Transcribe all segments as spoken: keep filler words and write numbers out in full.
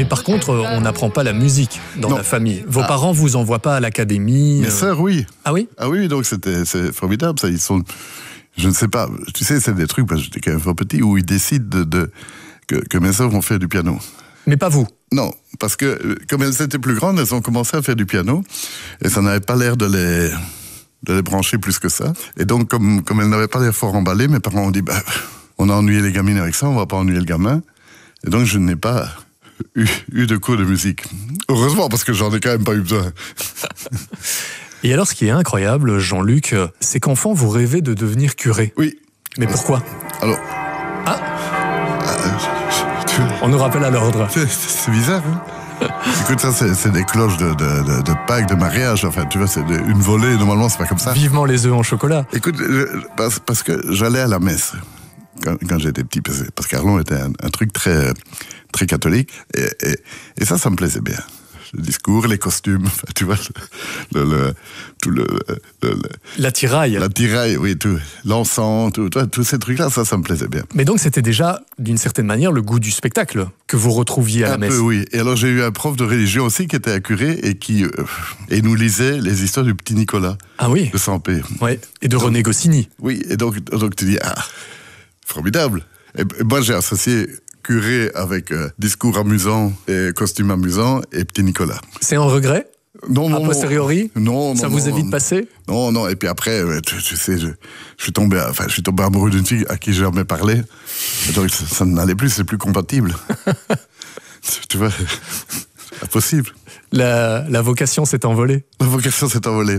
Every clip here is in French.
Mais par contre, on n'apprend pas la musique dans Non. la famille. Vos Ah. parents vous envoient pas à l'académie. Mes euh, sœurs, oui. Ah oui? Ah oui, donc c'était, c'est formidable, ça. Ils sont, je ne sais pas, tu sais, c'est des trucs, parce que j'étais quand même fort petit, où ils décident de, de, que, que mes sœurs vont faire du piano. Mais pas vous. Non, parce que euh, comme elles étaient plus grandes, elles ont commencé à faire du piano, et ça n'avait pas l'air de les, de les brancher plus que ça. Et donc, comme, comme elles n'avaient pas l'air fort emballées, mes parents ont dit, bah, on a ennuyé les gamines avec ça, on va pas ennuyer le gamin. Et donc, je n'ai pas eu, eu de cours de musique. Heureusement, parce que j'en ai quand même pas eu besoin. Et alors, ce qui est incroyable, Jean-Luc, euh, c'est qu'enfant, vous rêvez de devenir curé. Oui. Mais pourquoi? Alors, Ah, euh, je- tu- on nous rappelle à l'ordre. C'est, c'est bizarre, hein. Écoute, ça, c'est, c'est des cloches de, de, de, de Pâques, de mariage. Enfin, tu vois, c'est de- une volée. Normalement, c'est pas comme ça. Vivement les œufs en chocolat. Écoute, je- parce, parce que j'allais à la messe quand, quand j'étais petit, parce, parce qu'Arlon était un, un truc très, très catholique. Et, et, et ça, ça me plaisait bien. Le discours, les costumes, enfin, tu vois, le, le, le- tout le, le, le- L'attirail. la tiraille, oui, tout, l'encens, tout, tout, tous ces trucs-là, ça, ça me plaisait bien. Mais donc, c'était déjà, d'une certaine manière, le goût du spectacle que vous retrouviez à la Un messe. peu, oui. Et alors, j'ai eu un prof de religion aussi qui était un curé et qui euh, et nous lisait les histoires du petit Nicolas Ah oui. de Sampé. Ouais. Et de René Goscinny. Oui, et donc, donc tu dis, ah, formidable. Et, et moi, j'ai associé curé avec euh, discours amusant et costume amusant et petit Nicolas. C'est un regret? Non, non, A posteriori? non, non, Ça non, vous est non, vite non. passé? Non, non, et puis après, ouais, tu, tu sais, je, je suis tombé, enfin, je suis tombé amoureux d'une fille à qui j'ai jamais parlé. Et donc, ça, ça n'allait plus, c'est plus compatible. tu, tu vois, c'est impossible. La, la vocation s'est envolée. La vocation s'est envolée.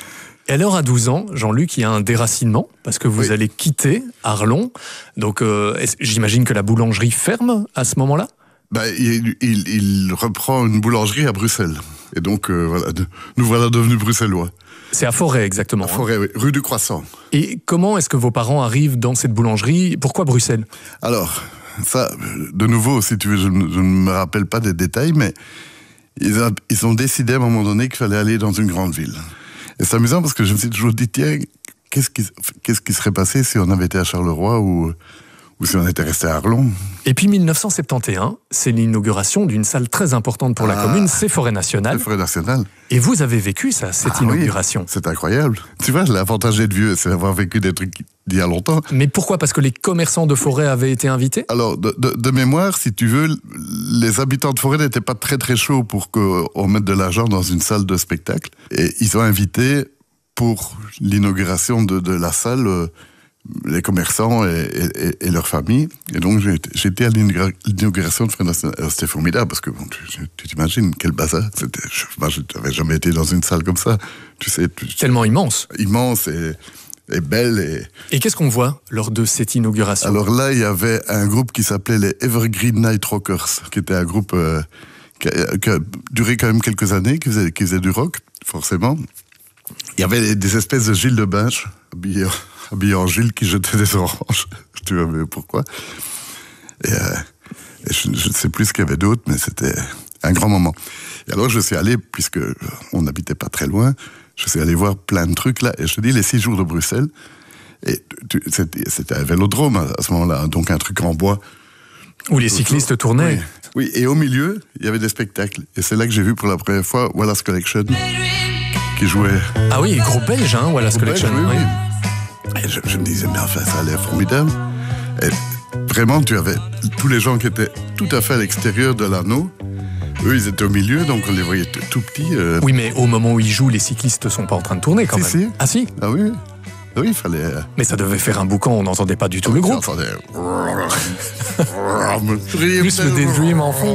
Et alors, à douze ans, Jean-Luc, il y a un déracinement, parce que vous Oui. allez quitter Arlon. Donc, euh, est-ce- j'imagine que la boulangerie ferme à ce moment-là? Ben, il, il, il reprend une boulangerie à Bruxelles. Et donc, euh, voilà, de- nous voilà devenus bruxellois. C'est à Forêt, exactement. À Forêt, oui, rue du Croissant. Et comment est-ce que vos parents arrivent dans cette boulangerie? Pourquoi Bruxelles? Alors, ça, de nouveau, si tu veux, je, ne- je ne me rappelle pas des détails, mais ils, a- ils ont décidé à un moment donné qu'il fallait aller dans une grande ville. Et c'est amusant parce que je me suis toujours dit, tiens, qu'est-ce qui, qu'est-ce qui serait passé si on avait été à Charleroi ou, ou si on était resté à Arlon? Et puis mille neuf cent soixante et onze, c'est l'inauguration d'une salle très importante pour la Ah. commune, c'est Forêt Nationale. La forêt nationale. Et vous avez vécu ça, cette Ah oui, inauguration. c'est incroyable. Tu vois, l'avantage d'être vieux, c'est d'avoir vécu des trucs d'il y a longtemps. Mais pourquoi? Parce que les commerçants de Forêt avaient été invités? Alors, de, de, de mémoire, si tu veux, les habitants de Forêt n'étaient pas très très chauds pour qu'on mette de l'argent dans une salle de spectacle. Et ils ont invité, pour l'inauguration de, de la salle, euh, les commerçants et, et, et leurs familles. Et donc, j'ai été- j'étais à l'inaugura- l'inauguration de Forêt Nationale. Alors, c'était formidable parce que, bon, tu, tu t'imagines, quel bazar. C'était, je, moi, je n'avais jamais été dans une salle comme ça. Tu sais, tu- Tellement immense. immense et, et belle. Et... Et qu'est-ce qu'on voit lors de cette inauguration? Alors là, il y avait un groupe qui s'appelait les Evergreen Night Rockers, qui était un groupe euh, qui, a, qui a duré quand même quelques années, qui faisait, qui faisait du rock, forcément. Il y avait des espèces de Gilles de Binche, habillés, habillés en Gilles, qui jetaient des oranges. Tu vois mais pourquoi. Et, euh, et je, je ne sais plus ce qu'il y avait d'autre, mais c'était un grand moment. Et alors, je suis allé, puisque on n'habitait pas très loin, je suis allé voir plein de trucs là, et je te dis, les six jours de Bruxelles, et tu- c'était c'était un vélodrome à, à ce moment-là, donc un truc en bois. Où les cyclistes tournaient? Oui. Oui, et au milieu, il y avait des spectacles. Et c'est là que j'ai vu pour la première fois Wallace Collection, qui jouait. Ah oui, groupe belge, hein, Wallace Collection. Oui, oui. oui. Et je, je me disais, mais enfin, ça a l'air formidable. Et vraiment, tu avais tous les gens qui étaient tout à fait à l'extérieur de l'anneau. Eux, ils étaient au milieu, donc on les voyait t- tout petits. euh. Oui, mais au moment où ils jouent, les cyclistes sont pas en train de tourner quand Si, même. si. Ah si? Ah oui, oui. Oui, il fallait. euh, Mais ça devait faire un boucan, on n'entendait pas du tout le groupe. J'entendais. Plus le Daydream en fond.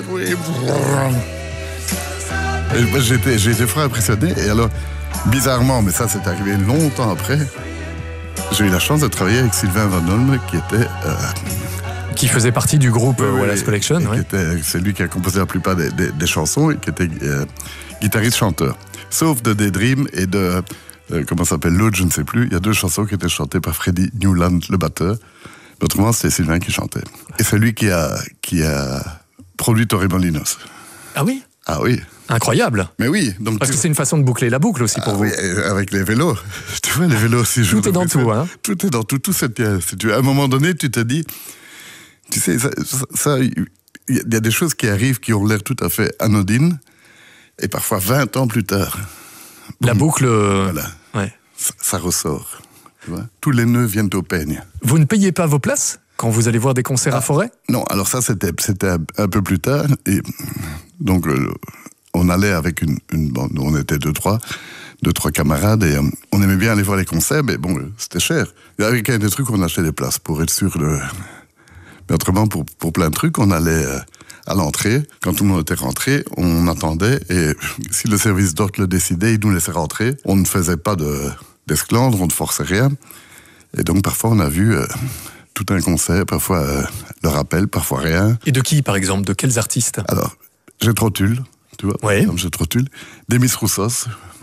Et moi, j'étais, j'étais fort impressionné. Et alors, bizarrement, mais ça, c'est arrivé longtemps après, j'ai eu la chance de travailler avec Sylvain Van Olme, qui était. euh, Qui faisait partie du groupe euh, oui, Wallace et- Collection. et ouais. qui était- c'est lui qui a composé la plupart des, des- des chansons et qui était euh, guitariste-chanteur. Sauf de Daydream et de. euh, comment ça s'appelle l'autre, je ne sais plus. Il y a deux chansons qui étaient chantées par Freddie Newland, le batteur. Mais autrement, c'était Sylvain qui chantait. Et c'est lui qui a, qui a produit Torremolinos. Ah oui? Ah oui. Incroyable. Mais oui. Donc Parce tu- que c'est une façon de boucler la boucle aussi pour Ah vous. oui, euh, avec les vélos. Tu vois, les vélos aussi. Tout est dans tout, hein. Tout est dans tout. Tout c'est, si tu, à un moment donné, tu te dis, tu sais, ça, ça- ça, il y, y a des choses qui arrivent qui ont l'air tout à fait anodines, et parfois vingt ans plus tard. La boum, boucle... Voilà. Ouais. Ça, ça ressort. Tu vois, tous les nœuds viennent au peigne. Vous ne payez pas vos places quand vous allez voir des concerts ah, à Forêt? Non, alors ça, c'était, c'était un peu plus tard. Et donc, le, on allait avec une, une bande, on était deux, trois, deux, trois camarades, et um, on aimait bien aller voir les concerts, mais bon, c'était cher. Il y avait quand même des trucs, on achetait des places pour être sûr de... Mais autrement, pour, pour plein de trucs, on allait euh, à l'entrée. Quand tout le monde était rentré, on attendait, et si le service d'ordre le décidait, il nous laissait rentrer. On ne faisait pas de, d'esclandre, on ne forçait rien. Et donc, parfois, on a vu euh, tout un concert, parfois euh, le rappel, parfois rien. Et de qui, par exemple? De quels artistes? Alors, Jethro Tull, tu vois, oui. Jethro Tull, Demis Roussos.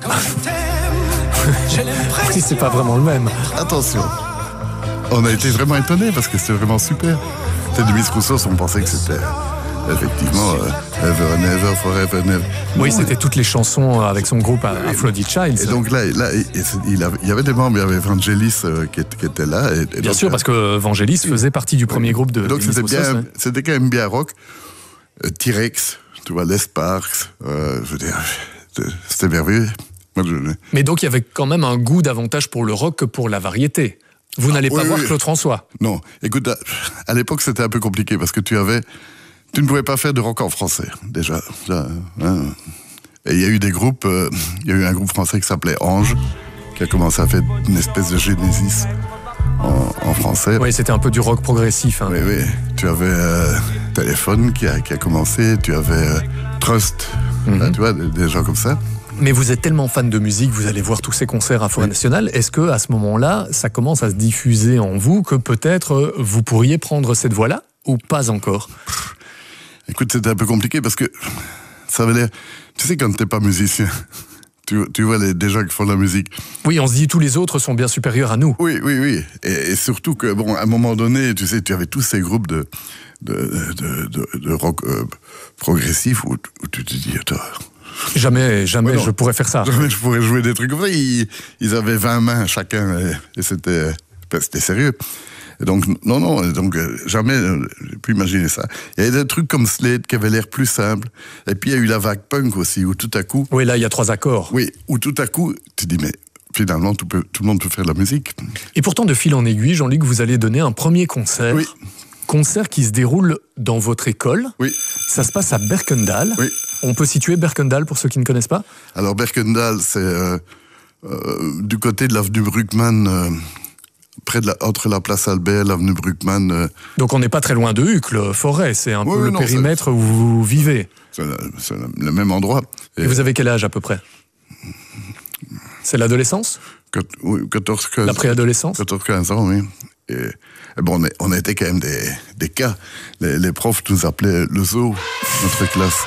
Si, c'est pas vraiment le même. Attention. On a été vraiment étonnés parce que c'était vraiment super. C'était Demis Roussos, on pensait que c'était effectivement euh, Ever and Ever, Forever and Ever. Oui, non, c'était mais... toutes les chansons avec son groupe Aphrodite Child. Et donc là, là il, avait, il y avait des membres, il y avait Vangelis euh, qui, qui était là. Et, et bien donc, sûr, parce que Vangelis faisait partie du premier oui. groupe de donc Demis c'était Roussos. Bien, ouais. C'était quand même bien rock. Euh, T-Rex, tu vois, Les Sparks, euh, je veux dire, c'était merveilleux. Mais donc il y avait quand même un goût davantage pour le rock que pour la variété. Vous n'allez pas oui, voir oui. Claude François? Non, écoute, à, à l'époque c'était un peu compliqué parce que tu avais, tu ne pouvais pas faire de rock en français déjà. déjà hein. Et il y a eu des groupes, euh, il y a eu un groupe français qui s'appelait Ange, qui a commencé à faire une espèce de Genesis en, en français. Oui, c'était un peu du rock progressif. Hein. Oui, oui. Tu avais euh, Téléphone qui a, qui a commencé, tu avais euh, Trust, mm-hmm. hein, tu vois, des, des gens comme ça. Mais vous êtes tellement fan de musique, vous allez voir tous ces concerts à Forêt oui. Nationale. Est-ce que à ce moment-là, ça commence à se diffuser en vous que peut-être vous pourriez prendre cette voie-là ou pas encore? Écoute, c'était un peu compliqué parce que ça avait l'air... Tu sais, quand t'es pas musicien, tu, tu vois les, des gens qui font de la musique. Oui, on se dit tous les autres sont bien supérieurs à nous. Oui, oui, oui. Et, et surtout que, bon, à un moment donné, tu sais, tu avais tous ces groupes de, de, de, de, de rock euh, progressif où, où tu te dis, attends... Jamais, jamais ouais, je pourrais faire ça. Jamais je pourrais jouer des trucs comme ça. Ils, ils avaient vingt mains chacun et, et c'était, c'était sérieux. Et donc, non, non, donc jamais j'ai pu imaginer ça. Il y avait des trucs comme Slade qui avaient l'air plus simples. Et puis il y a eu la vague punk aussi, où tout à coup... Oui, là, il y a trois accords. Oui, où tout à coup, tu dis, mais finalement, tout, peut, tout le monde peut faire de la musique. Et pourtant, de fil en aiguille, Jean-Luc, vous allez donner un premier concert. Oui. Concert qui se déroule dans votre école. Oui. Ça se passe à Berkendal. Oui. On peut situer Berkendal pour ceux qui ne connaissent pas? Alors Berkendal, c'est euh, euh, du côté de l'avenue Bruckmann, euh, près de la, entre la place Albert, l'avenue Bruckmann. Euh... Donc on n'est pas très loin de Uccle, Forêt, c'est un oui, peu oui, le non, périmètre c'est... où vous vivez. C'est le, c'est le même endroit. Et, Et vous avez quel âge à peu près? C'est l'adolescence? Oui, quatorze quinze. La préadolescence? quatorze quinze ans, oui. Et, et bon, on, est, on était quand même des, des cas. Les, les profs nous appelaient le zoo, notre classe.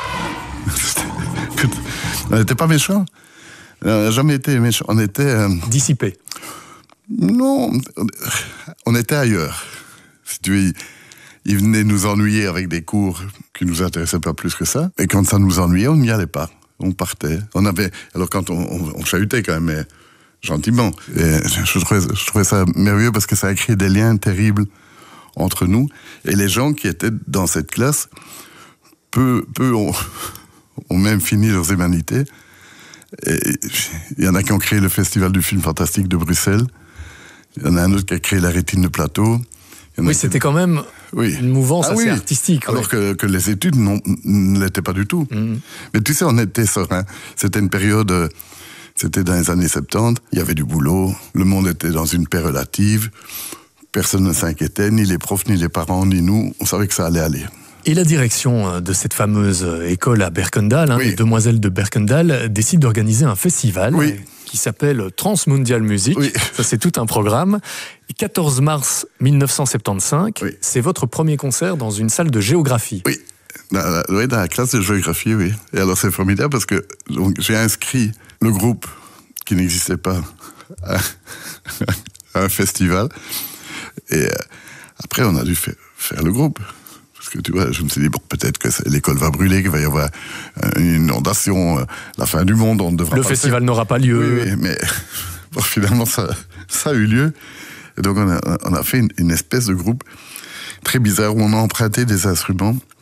On n'était pas méchants. On n'a jamais été méchants. On était... Euh... Dissipés. Non, on était ailleurs. Si tu veux, ils venaient nous ennuyer avec des cours qui nous intéressaient pas plus que ça. Et quand ça nous ennuyait, on n'y allait pas. On partait. On avait... Alors quand on, on, on chahutait quand même, mais gentiment. Et je trouvais, je trouvais ça merveilleux parce que ça a créé des liens terribles entre nous. Et les gens qui étaient dans cette classe, peu, peu ont, ont même fini leurs humanités. Et il y en a qui ont créé le Festival du film fantastique de Bruxelles. Il y en a un autre qui a créé la Rétine de Plateau. Oui, c'était qui... quand même oui. une mouvance ah, assez oui. artistique. Alors ouais. que, que les études non, ne l'étaient pas du tout. Mmh. Mais tu sais, on était serein. C'était une période... C'était dans les années soixante-dix, il y avait du boulot, le monde était dans une paix relative, personne ne s'inquiétait, ni les profs, ni les parents, ni nous, on savait que ça allait aller. Et la direction de cette fameuse école à Berkendal, hein, oui. les Demoiselles de Berkendal, décide d'organiser un festival oui. qui s'appelle Transmundial Music. Oui. Ça, c'est tout un programme. quatorze mars mille neuf cent soixante-quinze, oui. c'est votre premier concert dans une salle de géographie. Oui. Dans la, oui, dans la classe de géographie, oui. Et alors, c'est formidable parce que donc, j'ai inscrit le groupe qui n'existait pas à, à un festival. Et euh, après, on a dû faire, faire le groupe. Parce que tu vois, je me suis dit, bon, peut-être que l'école va brûler, qu'il va y avoir une inondation, la fin du monde, on ne devra le pas Le festival n'aura pas lieu. Oui, oui, mais bon, finalement, ça, ça a eu lieu. Et donc, on a, on a fait une, une espèce de groupe très bizarre où on a emprunté des instruments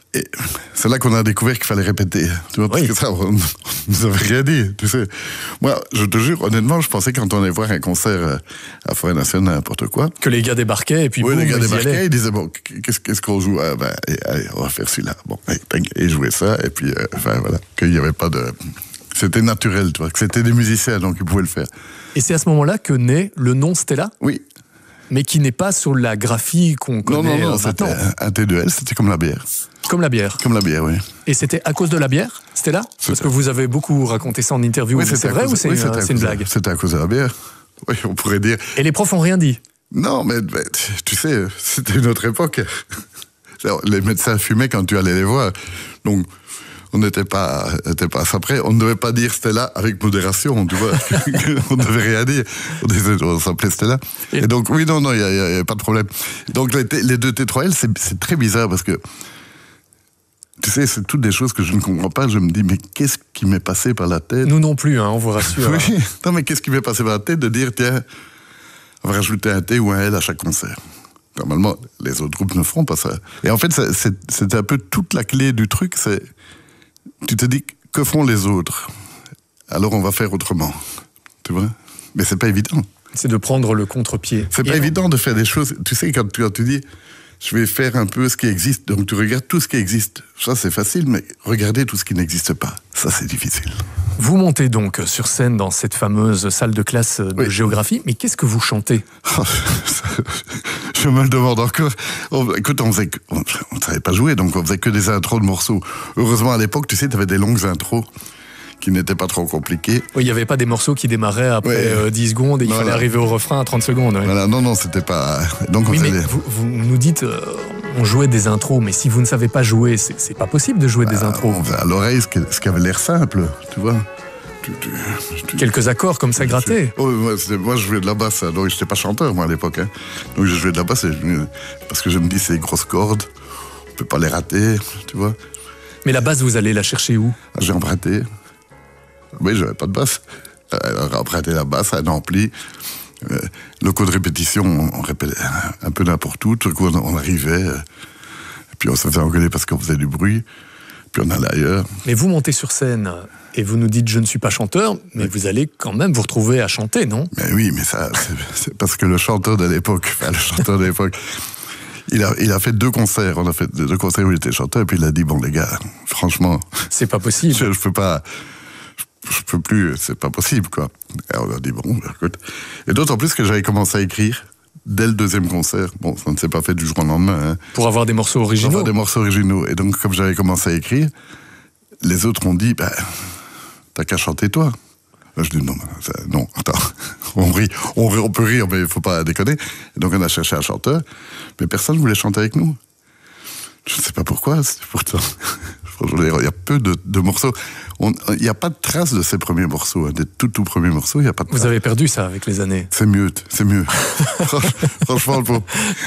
Et c'est là qu'on a découvert qu'il fallait répéter. Tu vois, parce oui. que ça, on nous avait rien dit. Tu sais. Moi, je te jure, honnêtement, je pensais quand on allait voir un concert à Forêt Nationale, n'importe quoi. Que les gars débarquaient et puis oui, boum, les gars ils débarquaient, ils disaient bon, qu'est-ce, qu'est-ce qu'on joue ah, ben, allez, on va faire celui-là. Bon, et ils jouaient ça, et puis, euh, enfin voilà, qu'il n'y avait pas de. C'était naturel, tu vois, que c'était des musiciens, donc ils pouvaient le faire. Et c'est à ce moment-là que naît le nom Stella ? Oui. Mais qui n'est pas sur la graphie qu'on connaît. Non, non, non, c'était un T deux L, c'était comme la bière. Comme la bière. Comme la bière, oui. Et c'était à cause de la bière, Stella ? Parce que vous avez beaucoup raconté ça en interview. Oui, c'est vrai cause, ou c'est, oui, une, c'est une blague ? C'était à cause de la bière. Oui, on pourrait dire. Et les profs ont rien dit ? Non, mais, mais tu sais, c'était une autre époque. Les médecins fumaient quand tu allais les voir. Donc, on n'était pas, n'était pas ça près. On ne devait pas dire Stella avec modération, tu vois. On ne devait rien dire. On, disait, on s'appelait Stella. Et, Et donc, oui, non, non, il n'y a, a pas de problème. Donc, les, les deux T trois L, c'est, c'est très bizarre parce que, tu sais, c'est toutes des choses que je ne comprends pas. Je me dis, mais qu'est-ce qui m'est passé par la tête ? Nous non plus, hein, on vous rassure. Oui, non, mais qu'est-ce qui m'est passé par la tête de dire, tiens, on va rajouter un T ou un L à chaque concert. Normalement, les autres groupes ne feront pas ça. Et en fait, c'est, c'est, c'est un peu toute la clé du truc, c'est... Tu te dis, que font les autres ? Alors on va faire autrement. Tu vois ? Mais c'est pas évident. C'est de prendre le contre-pied. C'est pas Et évident non. de faire des choses. Tu sais, quand tu, quand tu dis, je vais faire un peu ce qui existe, donc tu regardes tout ce qui existe. Ça, c'est facile, mais regarder tout ce qui n'existe pas, ça, c'est difficile. Vous montez donc sur scène dans cette fameuse salle de classe de oui. géographie, mais qu'est-ce que vous chantez ? Je me le demande encore. On, écoute, on faisait, on, on ne savait pas jouer, donc on faisait que des intros de morceaux. Heureusement, à l'époque, tu sais, tu avais des longues intros qui n'étaient pas trop compliquées. Oui, il n'y avait pas des morceaux qui démarraient après ouais. euh, dix secondes et il fallait arriver au refrain à trente secondes. Ouais. Voilà, non, non, c'était pas... Donc, on oui, mais des... vous, vous nous dites, euh, on jouait des intros, mais si vous ne savez pas jouer, c'est, c'est pas possible de jouer bah, des intros. On faisait à l'oreille ce qui, ce qui avait l'air simple, tu vois. Tu, tu, tu, Quelques accords comme ça grattés. Oh, moi, moi, je jouais de la basse, donc je n'étais pas chanteur, moi, à l'époque. Hein. Donc, je jouais de la basse et je, parce que je me dis, c'est des grosses cordes, on ne peut pas les rater, tu vois. Mais la basse, vous allez la chercher où ? ah, J'ai emprunté. Oui, je n'avais pas de basse. Alors, j'ai emprunté la basse, un ampli. Euh, le coup de répétition, on répétait un peu n'importe où. Tout coup, on, on arrivait, euh, et puis on se faisait engueuler parce qu'on faisait du bruit. Puis on allait ailleurs. Mais vous montez sur scène et vous nous dites je ne suis pas chanteur, mais oui. vous allez quand même vous retrouver à chanter, non ? Mais oui, mais ça, c'est, c'est parce que le chanteur de l'époque, enfin le chanteur de l'époque, il a, il a fait deux concerts. On a fait deux concerts où il était chanteur, et puis il a dit bon les gars, franchement, c'est pas possible. Je, je peux pas, je peux plus, c'est pas possible quoi. Et on a dit bon, écoute. Et d'autant plus que j'avais commencé à écrire. Dès le deuxième concert, bon, ça ne s'est pas fait du jour au lendemain. Hein. Pour avoir des morceaux originaux. Pour avoir des morceaux originaux. Et donc, comme j'avais commencé à écrire, les autres ont dit, bah, t'as qu'à chanter toi. Là, je dis, non, ça, non, attends, on rit, on, on peut rire, mais il faut pas déconner. Et donc, on a cherché un chanteur, mais personne ne voulait chanter avec nous. Je ne sais pas pourquoi, c'est pourtant... Il y a peu de, de morceaux. On, il n'y a pas de traces de ces premiers morceaux, hein, des tout tout premiers morceaux. Il y a pas de Vous avez perdu ça avec les années. C'est mieux, c'est mieux. Franchement, pour...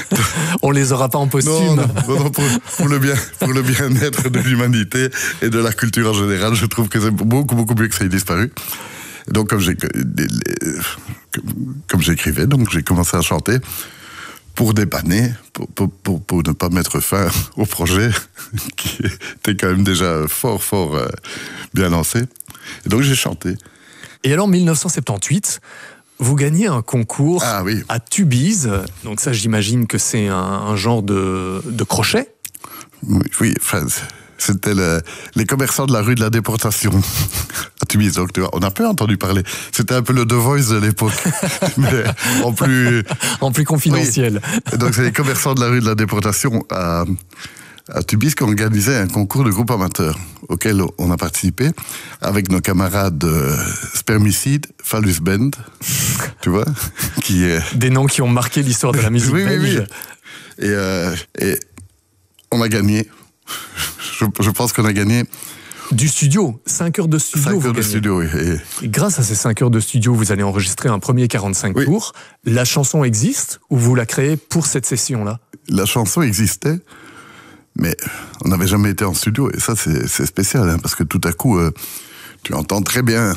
on les aura pas en posthume. Non, non, non, non pour, pour le bien, pour le bien-être de l'humanité et de la culture en général, je trouve que c'est beaucoup beaucoup mieux que ça ait disparu. Et donc comme j'ai, les, les, comme j'écrivais, donc j'ai commencé à chanter. Pour dépanner, pour, pour, pour, pour ne pas mettre fin au projet qui était quand même déjà fort, fort euh, bien lancé. Et donc j'ai chanté. Et alors, dix-neuf cent soixante-dix-huit, vous gagnez un concours ah, oui. à Tubize. Donc ça, j'imagine que c'est un, un genre de, de crochet. Oui, oui enfin, c'était le, les commerçants de la rue de la Déportation. À Tubize, donc tu vois, on a peu entendu parler. C'était un peu le The Voice de l'époque, mais en plus... en plus confidentiel. Oui. Donc c'est les commerçants de la rue de la Déportation à, à Tubize qui ont organisé un concours de groupe amateur auquel on a participé avec nos camarades euh, Spermicide, Phallus Band, tu vois, qui est... Des noms qui ont marqué l'histoire de la musique oui, belge. Oui, oui. Et, euh, et on a gagné. Je, je pense qu'on a gagné... Du studio, cinq heures de studio. cinq vous heures de gagnez. studio, oui. Et... Et grâce à ces cinq heures de studio, vous allez enregistrer un premier quarante-cinq oui. tours. La chanson existe ou vous la créez pour cette session-là ? La chanson existait, mais on n'avait jamais été en studio. Et ça, c'est, c'est spécial, hein, parce que tout à coup, euh, tu entends très bien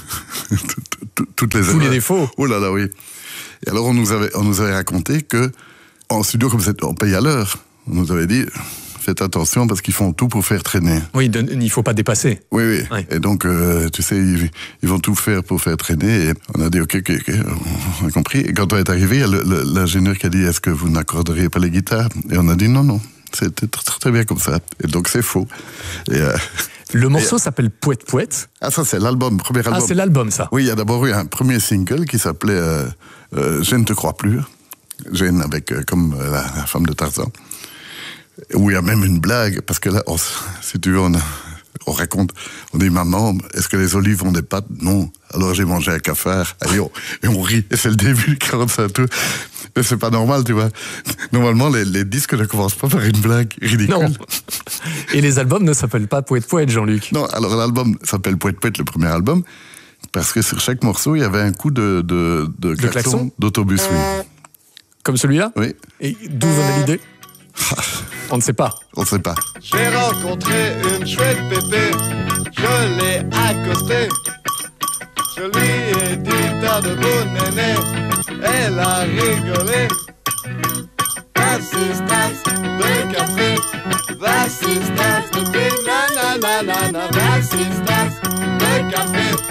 toutes les erreurs. Tous les défauts. Oh là là, oui. Et alors, on nous avait, on nous avait raconté que en studio, comme c'est, on paye à l'heure, on nous avait dit... faites attention parce qu'ils font tout pour faire traîner. Oui, de, il ne faut pas dépasser. Oui, oui. oui. Et donc, euh, tu sais, ils, ils vont tout faire pour faire traîner. Et on a dit, ok, ok, ok, on a compris. Et quand on est arrivé, il y a le, le, l'ingénieur qui a dit, est-ce que vous n'accorderiez pas les guitares? Et on a dit, non, non, c'était très, très, très bien comme ça. Et donc, c'est faux. Et, euh, le morceau et, s'appelle Pouette Pouette. Ah, ça, c'est l'album, premier album. Ah, c'est l'album, ça. Oui, il y a d'abord eu un premier single qui s'appelait euh, euh, Je ne te crois plus. Jane avec, euh, comme euh, la, la femme de Tarzan. Où il y a même une blague, parce que là, on, si tu veux, on, on raconte, on dit, maman, est-ce que les olives ont des pattes? Non. Alors j'ai mangé un cafard. Allez, on, et on rit. Et c'est le début du quarante-cinq tours. Mais c'est pas normal, tu vois. Normalement, les, les disques ne commencent pas par une blague ridicule. Non. Et les albums ne s'appellent pas Pouette Pouette, Jean-Luc. Non, alors l'album s'appelle Pouette Pouette, le premier album, parce que sur chaque morceau, il y avait un coup de, de, de, klaxon, de klaxon d'autobus, oui. Comme celui-là? Oui. Et d'où venait l'idée? On ne sait pas. On ne sait pas. J'ai rencontré une chouette pépé, je l'ai accostée. Je lui ai dit t'as de beaux nénés, elle a rigolé. L'assistance de café, l'assistance de thé, nanana, l'assistance de café.